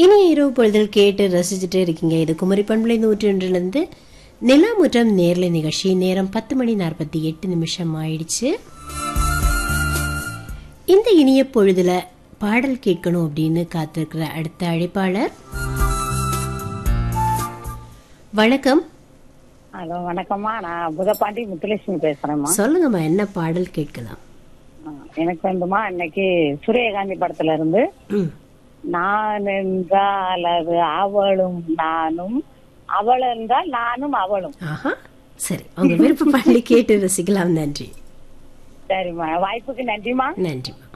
இனிய இரவு பொழுதில் கேட்டு ரசிச்சுட்டே இருக்கீங்க. இது குமரி பண்பலை 101 நிலாமுற்றம் நேர்ல நிகழ்ச்சி. நேரம் 10:48 ஆயிடுச்சு. இந்த இனிய பொழுதுல பாடல் கேட்கணும் அப்படின்னு காத்திருக்கிற அடுத்த அழைப்பாளர். வணக்கம். ஹலோ, வணக்கம்மா. நான் புதப்பாண்டி முத்துலட்சுமி பேசுறேம்மா. சொல்லுங்கம்மா, என்ன பாடல் கேட்கலாம்? எனக்கு வந்துமா இன்னைக்கு சூரியகாந்தி படத்துல இருந்து நான் என்றால் அது அவளும் நானும், அவள் என்றால் நானும் அவளும். சரி, உங்க விருப்ப பாடலை கேட்டு ரசிக்கலாம். நன்றி. சரிம்மா, வாய்ப்புக்கு நன்றிமா. நன்றிமா.